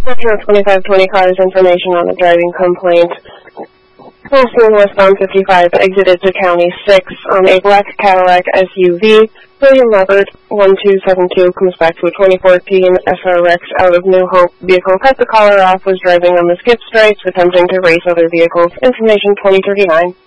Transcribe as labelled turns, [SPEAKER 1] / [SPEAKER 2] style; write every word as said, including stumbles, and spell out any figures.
[SPEAKER 1] Metro twenty-five twenty cars information on a driving complaint. Person westbound fifty-five exited to County six on a black Cadillac S U V. William Robert one two seven two comes back to a twenty fourteen S R X out of New Hope. Vehicle cut the collar off, was driving on the skip stripes, attempting to race other vehicles. Information twenty thirty-nine.